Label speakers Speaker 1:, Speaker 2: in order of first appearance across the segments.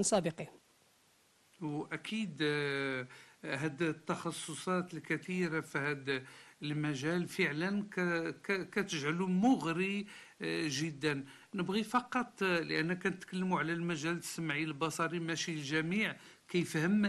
Speaker 1: سابقهم.
Speaker 2: واكيد هاد التخصصات الكثيره في هذا المجال فعلا كتجعله مغري جدا. نبغي فقط لان كنتكلموا على المجال السمعي البصري، ماشي الجميع كيفهم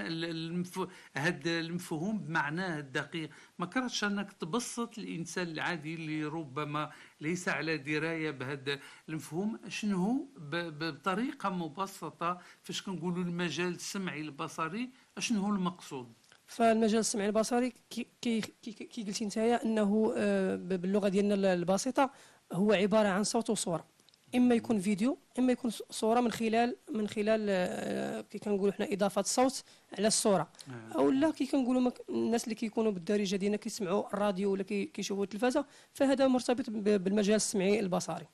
Speaker 2: هذا المفهوم بمعناه الدقيق. ما كرهتش انك تبسط الانسان العادي اللي ربما ليس على درايه بهذا المفهوم شنو هو بطريقه مبسطه. فاش كنقولوا المجال السمعي البصري شنو هو المقصود؟
Speaker 1: فالمجال السمعي البصري كي قلتي نتايا انه باللغه ديالنا البسيطه هو عباره عن صوت وصوره، اما يكون فيديو اما يكون صوره من خلال كي كنقولوا حنا اضافه الصوت على الصوره، او لا كي كنقولوا الناس اللي كيكونوا بالدارجه ديالنا كيسمعوا الراديو ولا كيشوفوا التلفازه، فهذا مرتبط بالمجال السمعي البصري.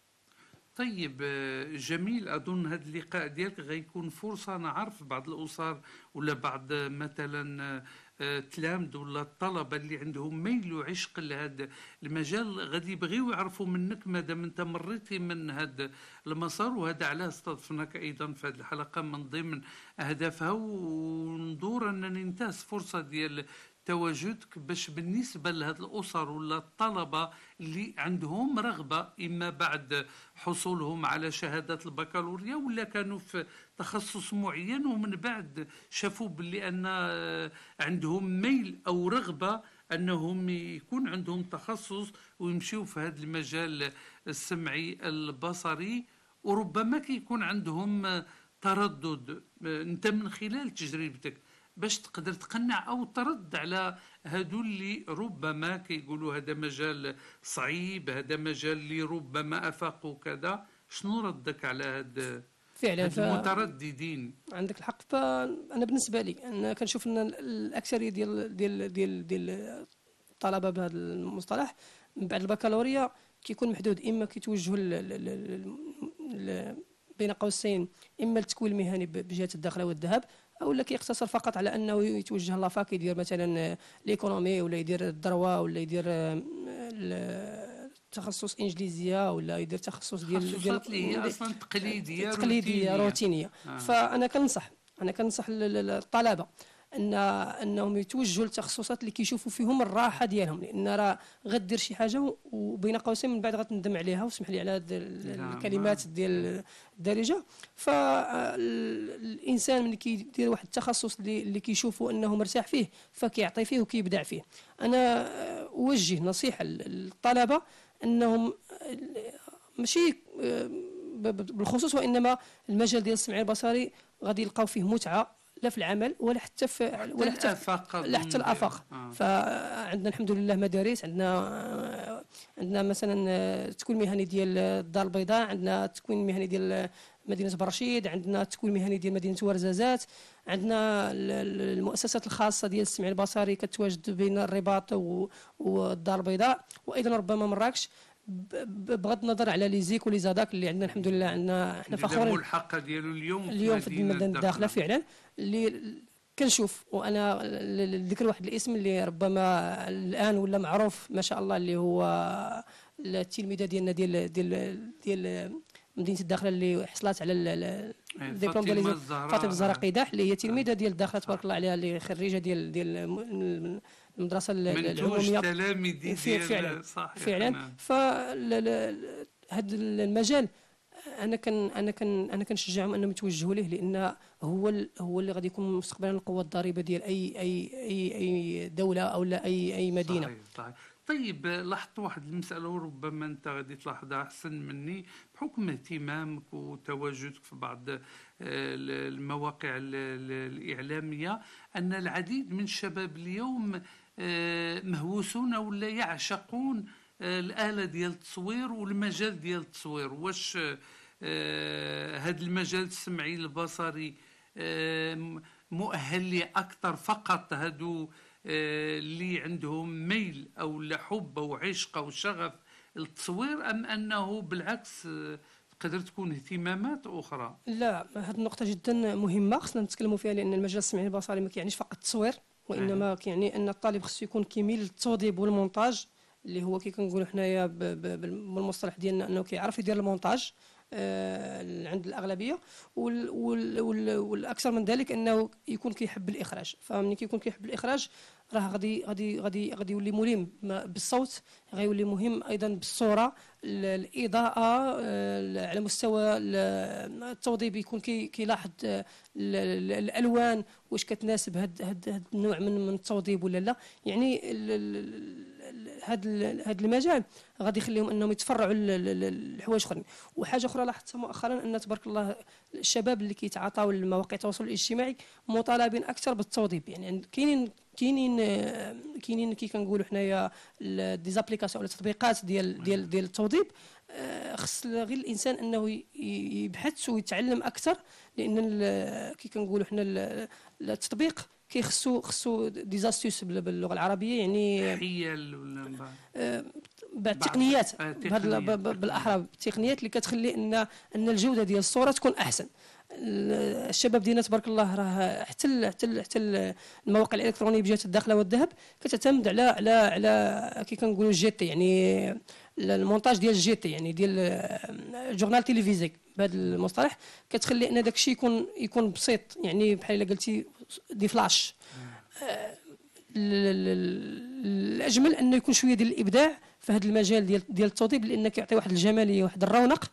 Speaker 2: طيب جميل. أظن هذا اللقاء ديالك غيكون فرصة نعرف بعض الأسر ولا بعض مثلا تلامذ ولا الطلبة اللي عندهم ميل وعشق لهذا المجال غادي يبغيو يعرفوا منك مادام انت مريتي من هذا المسار، وهذا علاه استضفناك أيضا في هذه الحلقة من ضمن أهدافها، وندور أنني ننتهز فرصة ديال تواجدك باش بالنسبة لهذه الأسر ولا الطلبة اللي عندهم رغبة إما بعد حصولهم على شهادة البكالوريا ولا كانوا في تخصص معين ومن بعد شافوا باللي أن عندهم ميل أو رغبة أنهم يكون عندهم تخصص ويمشيوا في هذا المجال السمعي البصري، وربما كيكون عندهم تردد. أنت من خلال تجربتك باش تقدر تقنع او ترد على هادو اللي ربما كيقولوا هذا مجال صعيب، هذا مجال اللي ربما افاقوا كذا، شنو ردك على هاد
Speaker 1: فعلا
Speaker 2: المترددين؟
Speaker 1: عندك الحق. فانا بالنسبه لي انا كنشوف ان الاكثريه ديال الطلبه بهذا المصطلح من بعد البكالوريا كيكون محدود، اما كيتوجهوا بين قوسين اما التكوين المهني بجهه الداخله والذهاب، او لا كيقتصر فقط على انه يتوجه لافاك يدير مثلا ليكونومي ولا يدير الدروه ولا يدير تخصص انجليزيه ولا يدير تخصص ديال
Speaker 2: اللي هي اصلا تقليديه
Speaker 1: روتينيه. فانا كنصح الطلبه انهم يتوجهوا للتخصصات اللي كيشوفوا فيهم الراحه ديالهم، لان راه غدير شي حاجه وبين قوسين من بعد غتندم عليها، واسمح لي على هذه الكلمات ديال الدارجه. فالانسان ملي كيدير واحد التخصص اللي كيشوفوا انه مرتاح فيه فكيعطي فيه وكيبدع فيه. انا اوجه نصيحه للطلبه انهم ماشي بالخصوص وانما المجال ديال السمعي البصري غادي يلقاو فيه متعه لا في العمل ولا حتى في الافاق. فعندنا الحمد لله مدارس، عندنا مثلا تكوين مهني ديال الدار البيضاء، عندنا تكوين مهني ديال مدينه برشيد، عندنا تكوين مهني ديال مدينه ورزازات، عندنا المؤسسات الخاصه ديال السمع البصري كتواجد بين الرباط والدار البيضاء، وايضا ربما مراكش، بغض النظر على لي زيك ولي زاداك اللي عندنا الحمد لله. عندنا احنا فخورين
Speaker 2: الملحقه ديالو
Speaker 1: اليوم في المدينه الداخله فعلا اللي كنشوف. وانا ذكر واحد الاسم اللي ربما الان ولا معروف ما شاء الله، اللي هو التلميذه ديالنا ديال مدينه الداخله اللي حصلت على الدبلوم ديال فاطمه الزهراء قداح، اللي هي تلميذه ديال الداخله تبارك الله عليها، اللي خريجه ديال المدرسه العموميه
Speaker 2: من
Speaker 1: فعلا. فهذا المجال انا كنشجعهم انهم يتوجهوا ليه، لان هو اللي غادي يكون مستقبلا القوه الضاربه ديال اي دوله او لا اي مدينه.
Speaker 2: صحيح. طيب لاحظت واحد المساله وربما انت غادي تلاحظها احسن مني بحكم اهتمامك وتواجدك في بعض المواقع الاعلاميه، ان العديد من الشباب اليوم مهووسون ولا يعشقون الآلة ديال التصوير والمجال ديال التصوير. واش هذا المجال السمعي البصري مؤهل لي أكثر فقط هادو اللي عندهم ميل أو حب أو عشق أو شغف التصوير، أم أنه بالعكس تقدر تكون اهتمامات أخرى؟
Speaker 1: لا، هذه النقطة جدا مهمة خصنا نتكلموا فيها، لأن المجال السمعي البصري ما كيعنيش فقط التصوير، وإنما كيعني أن الطالب خصو يكون كيميل للتوظيف والمونتاج، اللي هو كي كنقولوا حنايا بالمصطلح ديالنا انه كيعرف يدير المونتاج. عند الاغلبيه، والاكثر من ذلك انه يكون كيحب الاخراج. فملي كيكون كيحب الاخراج راه غادي يولي ملم بالصوت، غيولي مهم ايضا بالصوره، الاضاءه، على مستوى التوضيب يكون كيلاحظ الالوان واش كتناسب هاد النوع من التوضيب ولا لا. يعني هذا المجال غادي يخليهم انهم يتفرعوا لحوايج اخرين. وحاجه اخرى لاحظتها مؤخرا ان تبارك الله الشباب اللي كيتعاطاو المواقع التواصل الاجتماعي مطالبين اكثر بالتوضيب. يعني كاينين كي كنقولوا حنايا ديزابليكاسيون ولا تطبيقات ديال التوضيب. خص غير الانسان انه يبحث ويتعلم اكثر، لان كي كنقولوا حنا التطبيق خصو ديزاستيوس باللغه العربيه، يعني
Speaker 2: حيل ولا
Speaker 1: بعض التقنيات بالاحرى التقنيات اللي كتخلي ان الجوده ديال الصوره تكون احسن. الشباب ديالنا تبارك الله راه حتى المواقع الالكترونيه بجهه الداخله والذهب كتعتمد على كي كنقولوا جي تي، يعني المونتاج ديال الجي تي، يعني ديال الجورنال تيليفيزيك بهذا المصطلح. كتخلي ان داك الشيء يكون بسيط، يعني بحال الا قلتي دي فلاش. الاجمل انه يكون شويه ديال الابداع في هذا المجال ديال التوضيب، لانه كيعطي واحد الجماليه واحد الرونق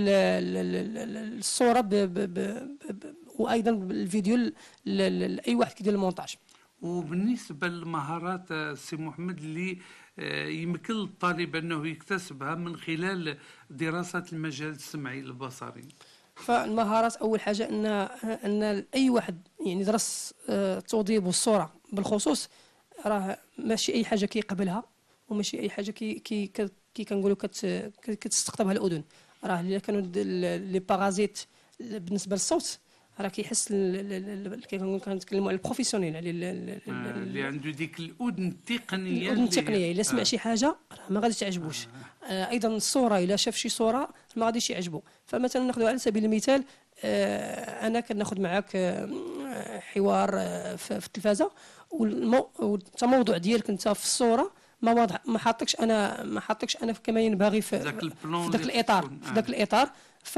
Speaker 1: للصوره وايضا الفيديو لاي واحد كيدير المونتاج.
Speaker 2: وبالنسبه للمهارات سي محمد اللي يمكن للطالب انه يكتسبها من خلال دراسه المجال السمعي البصري،
Speaker 1: فالمهارات اول حاجه ان اي واحد يعني درس التوضيب والصوره بالخصوص راه ماشي اي حاجه كيقبلها، وماشي اي حاجه كي كنقولوا كتستقطبها الاذن. راه الا كانوا لي بارازيت بالنسبه للصوت راه كيحس كنتكلموا على البروفيسيونيل، على
Speaker 2: اللي عنده ديك الاذن التقنيه.
Speaker 1: الاذن التقنيه الا سمع شي حاجه راه ما غاديش تعجبوش. ايضا الصوره الا شاف شي صوره ما غاديش يعجبو. فمثلا ناخذ على سبيل المثال، انا كناخذ معاك حوار في التلفازه، والموضوع ديالك انت في الصوره ما واضح، ما حاطكش انا كما ينبغي في ذاك الاطار.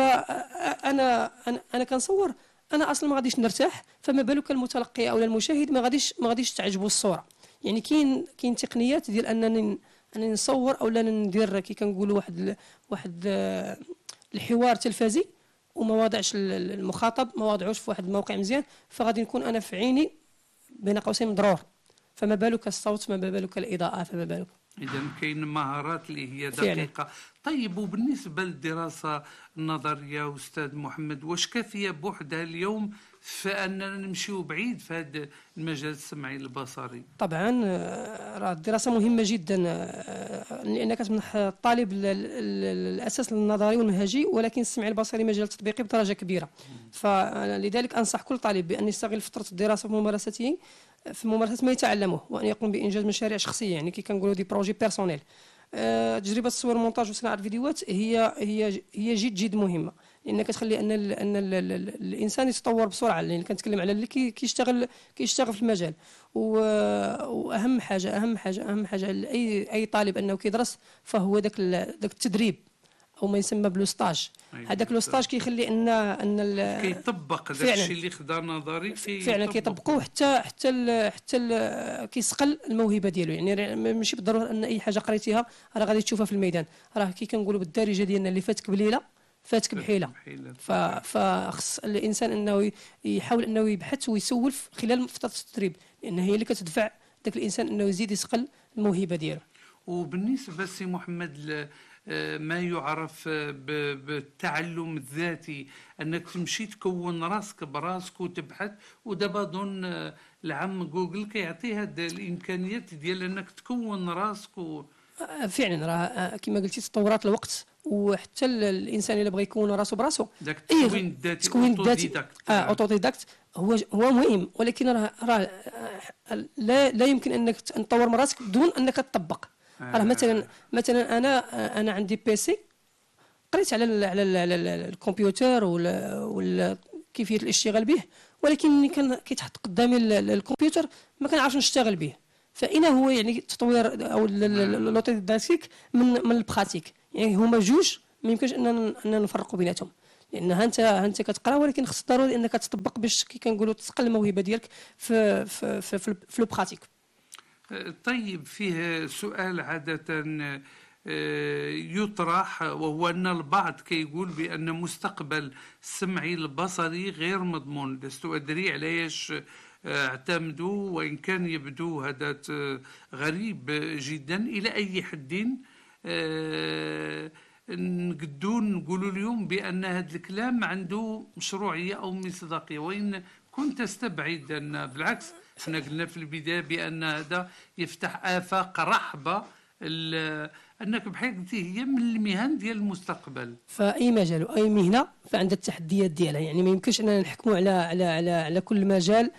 Speaker 1: فانا كنصور انا اصلا ما غاديش نرتاح، فما بالك المتلقي او المشاهد ما غاديش تعجبه الصوره. يعني كاين تقنيات ديال انني نصور او لا ندير كي كنقولوا واحد الحوار تلفزي وما واضعش المخاطب، ما واضعوش في واحد الموقع مزيان، فغادي نكون انا في عيني بين قوسين مضرور. فما بالك الصوت، ما بالك الاضاءه، فما بالك.
Speaker 2: إذا كاين مهارات اللي هي دقيقة. طيب، وبالنسبة للدراسة النظرية أستاذ محمد، واش كافية بوحدها اليوم فأننا نمشيو بعيد في هذا المجال السمعي البصري؟
Speaker 1: طبعا راه الدراسة مهمة جدا، لأنها كتمنح الطالب الأساس النظري والمنهجي، ولكن السمعي البصري مجال تطبيقي بدرجة كبيرة. فلذلك أنصح كل طالب بأن يستغل فترة الدراسة في ممارسة ما يتعلمه، وأن يقوم بإنجاز مشاريع شخصية، يعني كي كنقولوا دي بروجي بيرسونيل. تجربة الصور والمونتاج وصناعة الفيديوهات هي جد مهمة، لأنها كتخلي أن الإنسان يتطور بسرعة. لأن كنتكلم على اللي كيشتغل في المجال. وأهم حاجة لأي طالب أنه كيدرس فهو داك التدريب، او ما يسمى بلوستاج. هذاك لوستاج كيخلي ان
Speaker 2: كيطبق داك الشيء اللي خدا نظري
Speaker 1: فعلا كيطبقوه حتى كيسقل الموهبه ديالو. يعني ماشي بالضروره ان اي حاجه قريتيها راه غادي تشوفها في الميدان. راه كي كنقولوا بالدارجه ديالنا اللي فاتك بليله فاتك بحيله. فخص الانسان انه يحاول انه يبحث ويسول خلال فتره التدريب، لان هي اللي كتدفع ذاك الانسان انه يزيد يسقل الموهبه ديالو.
Speaker 2: وبالنسبه سي محمد ما يعرف بالتعلم الذاتي، انك تمشي تكون راسك براسك وتبحث، ودابا اظن العم جوجل كيعطي هذه الامكانيات ديال انك تكون راسك
Speaker 1: فعلا راه كما قلتي تطورات الوقت، وحتى الانسان اللي بغى يكون راسو براسو
Speaker 2: داك التكوين الذاتي
Speaker 1: اوتوديداكت هو مهم، ولكن راه لا يمكن انك تطور من راسك بدون انك تطبق. راه مثلا انا عندي بيسي، قريت على الكمبيوتر ولا كيفيه الاشتغال به، ولكن كان كيتحط قدامي الكمبيوتر ما كنعرفش نشتغل به. فاين هو يعني التطوير او لوتوديداكتيك من البراتيك، يعني هما جوج ما يمكنش اننا نفرقوا بيناتهم، لانها انت كتقرا، ولكن خص ضروري انك تطبق باش كي كنقولوا تسقل الموهبه ديالك في لو براتيك.
Speaker 2: طيب، فيه سؤال عادة يطرح، وهو أن البعض كيقول بأن مستقبل السمعي البصري غير مضمون. لست أدري علاش اعتمدوا، وإن كان يبدو هذا غريب جدا. إلى أي حد نقدروا نقولوا اليوم بأن هذا الكلام عنده مشروعية أو مصداقية، وإن كنت استبعد أن بالعكس احنا قلنا في البداية بأن هذا يفتح آفاق رحبة، أنك بحال قلتي هي من المهن ديال المستقبل.
Speaker 1: فأي مجال وأي مهنة فعندها التحديات ديالها، يعني ما يمكنش أننا نحكموا على كل مجال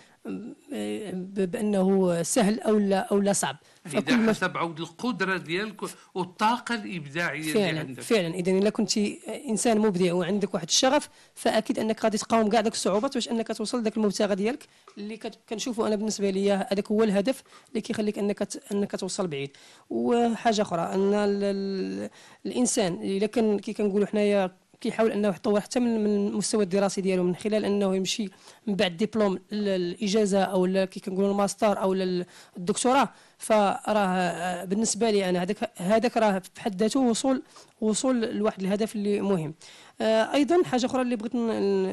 Speaker 1: بأنه سهل أو لا صعب.
Speaker 2: إذا حسب عود القدرة ديالك والطاقة الإبداعية اللي عندك.
Speaker 1: فعلا إذا إلا كنت إنسان مبدع وعندك واحد الشغف، فأكيد أنك غادي تقاوم كاع داك الصعوبات باش أنك توصل لذاك المبتغى ديالك اللي كنشوفه أنا بالنسبة لي هذاك هو الهدف اللي كيخليك أنك توصل بعيد. وحاجة أخرى أن الإنسان إلا كان كي كنقولوا حنايا كيحاول انه يطور حتى من المستوى الدراسي ديالو، من خلال انه يمشي من بعد دبلوم الاجازه او كي كنقولوا الماستر او الدكتوراه، فراه بالنسبه لي انا هذاك راه بحد ذاته وصول لواحد الهدف اللي مهم. ايضا حاجه اخرى اللي بغيت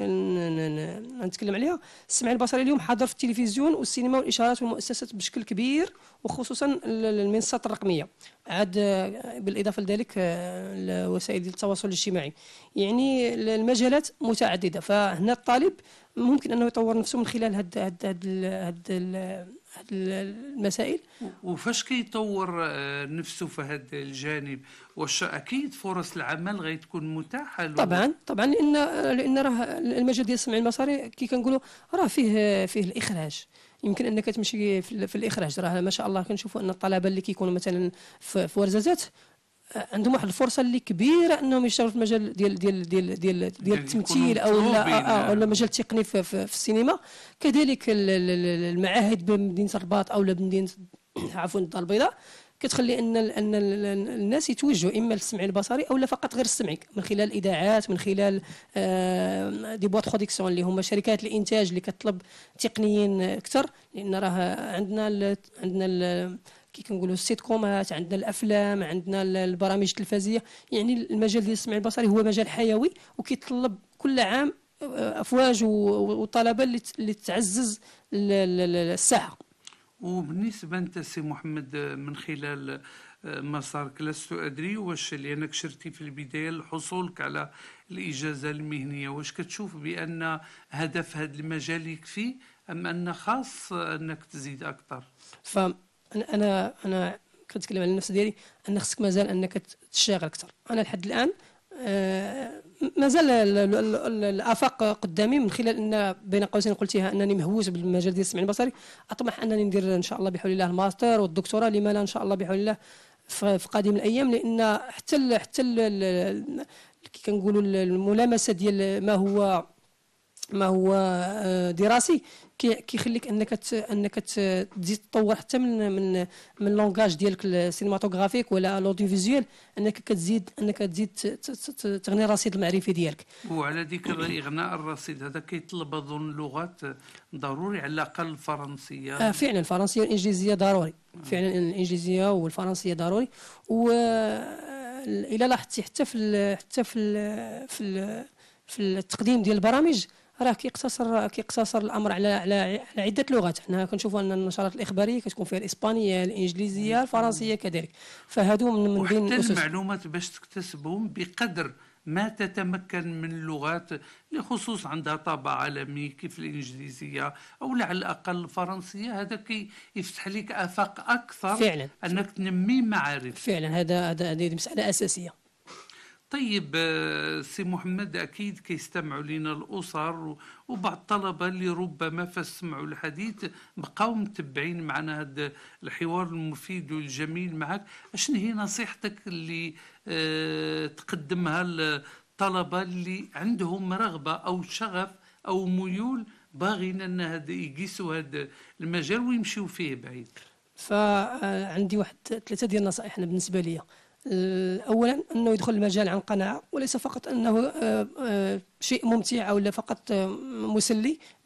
Speaker 1: نتكلم عليها، السمع البصري اليوم حاضر في التلفزيون والسينما والاشارات والمؤسسات بشكل كبير، وخصوصا المنصات الرقميه، عاد بالاضافه لذلك وسائل التواصل الاجتماعي. يعني المجالات متعدده، فهنا الطالب ممكن انه يطور نفسه من خلال هاد المسائل.
Speaker 2: وفاش كيطور نفسه في هذا الجانب، واش اكيد فرص العمل غتكون متاحه له؟
Speaker 1: طبعا لان راه المجال ديال السمع البصري كي كنقولوا راه فيه الاخراج. يمكن انك تمشي في الاخراج، راه ما شاء الله كنشوفوا ان الطلبه اللي كيكونوا مثلا في ورزازات عندهم واحد الفرصه اللي كبيره انهم يشتغلوا في المجال ديال التمثيل او لا مجال تقني في السينما. كذلك المعاهد بمدينه الرباط او بمدينه عفوا الدار البيضاء كتخلي ان الناس يتوجهوا اما للسمع البصري او لا فقط غير السمعي، من خلال الاذاعات، من خلال دي بواط برودكسيون اللي هما شركات الانتاج اللي كتطلب تقنيين اكثر. لان راه عندنا كي كنقولوا السيت كومات، عندنا الافلام، عندنا البرامج التلفزيونيه. يعني المجال ديال السمع البصري هو مجال حيوي وكيتطلب كل عام افواج وطلبه اللي تعزز الساحه.
Speaker 2: وبالنسبه انت سي محمد، من خلال مسارك، لست ادري واش لانك شرتي في البدايه لحصولك على الاجازه المهنيه، واش كتشوف بان هدف هذا المجال يكفي، ام ان خاص انك تزيد اكثر؟
Speaker 1: انا كنتكلم على النفس ديالي، ان خصك مازال انك تشتغل اكثر. انا لحد الان مازال الافاق قدامي، من خلال ان بين قوسين قلتيها انني مهووس بالمجال ديال السمع البصري. اطمح انني ندير ان شاء الله بحول الله الماستر والدكتوراه، لما لا ان شاء الله بحول الله في قادم الايام. لان حتى كي كنقولوا الملامسه ديال ما هو دراسي كيخليك انك تزيد تطور حتى من لونغاج ديالك السينماتوغرافيك ولا لوديفيزيوال، انك تزيد تغني الرصيد المعرفي ديالك.
Speaker 2: وعلى ذكر اغناء الرصيد، هذا كيطلب اظن لغات ضروري، على الاقل الفرنسيه.
Speaker 1: فعلا الفرنسيه والانجليزيه ضروري. فعلا الانجليزيه والفرنسيه ضروري. الى لاحظتي حتى في التقديم ديال البرامج راه كيقتصر الامر على عده لغات. حنا كنشوفوا ان النشرات الاخباريه كتكون فيها الاسبانيه، الانجليزيه، الفرنسيه كذلك. فهادو من بين
Speaker 2: الاسس. المعلومات باش تكتسبهم بقدر ما تتمكن من اللغات اللي خصوص عندها طابع عالمي كيف الانجليزيه او على الاقل الفرنسيه، هذا يفتح لك افاق اكثر
Speaker 1: فعلا
Speaker 2: انك تنمي معارف.
Speaker 1: فعلا هذه مساله اساسيه.
Speaker 2: طيب سي محمد، أكيد كيستمعوا لنا الأسر وبعض الطلبة اللي ربما فسمعوا الحديث بقاو متبعين معنا هذا الحوار المفيد والجميل معك. أشن هي نصيحتك اللي تقدمها للطلبة اللي عندهم رغبة أو شغف أو ميول باغين أن هذا يقيسوا هذا المجال ويمشيوا فيه بعيد؟
Speaker 1: فعندي واحد 3 ديال النصائح أنا بالنسبة لي. أولا أنه يدخل المجال عن قناعة، وليس فقط أنه شيء ممتع أو لا فقط مسلي،